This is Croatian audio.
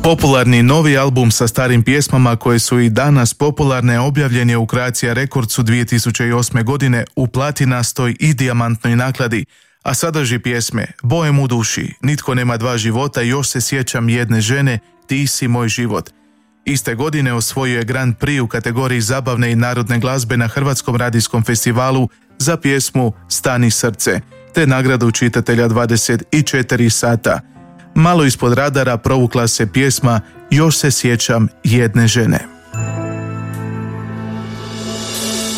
Popularni novi album sa starim pjesmama koje su i danas popularne objavljen je u Croatia Recordsu 2008. godine u platinastoj i dijamantnoj nakladi, a sadrži pjesme Bojem u duši, Nitko nema dva života, Još se sjećam jedne žene, Ti si moj život. Iste godine osvojio je Grand Prix u kategoriji zabavne i narodne glazbe na Hrvatskom radijskom festivalu za pjesmu Stani srce, te nagradu čitatelja 24 sata. Malo ispod radara provukla se pjesma Još se sjećam jedne žene.